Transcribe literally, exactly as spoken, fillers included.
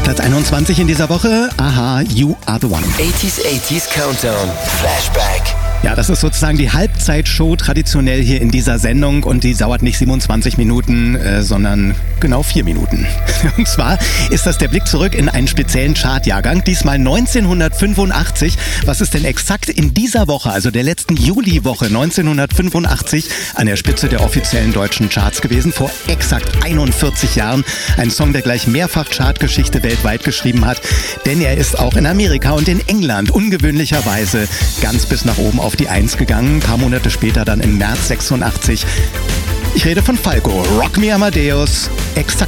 Platz einundzwanzig in dieser Woche, Aha, You Are The One. achtziger, achtziger Countdown, Flashback. Ja, das ist sozusagen die Halbzeitshow traditionell hier in dieser Sendung und die dauert nicht siebenundzwanzig Minuten, äh, sondern genau vier Minuten. Und zwar ist das der Blick zurück in einen speziellen Chartjahrgang, diesmal neunzehnhundertfünfundachtzig. Was ist denn exakt in dieser Woche, also der letzten Juliwoche neunzehnhundertfünfundachtzig, an der Spitze der offiziellen deutschen Charts gewesen? Vor exakt einundvierzig Jahren. Ein Song, der gleich mehrfach Chartgeschichte weltweit geschrieben hat, denn er ist auch in Amerika und in England ungewöhnlicherweise ganz bis nach oben auf die Eins gegangen, ein paar Monate später dann im März sechsundachtzig. Ich rede von Falco, Rock Me Amadeus, exakt